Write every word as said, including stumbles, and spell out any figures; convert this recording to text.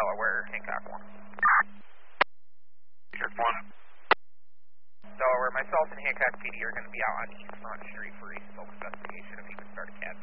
Delaware, Hancock one. Hancock one. Delaware, myself and Hancock P D are going to be out on East Front Street for a smoke investigation if you can start a cat.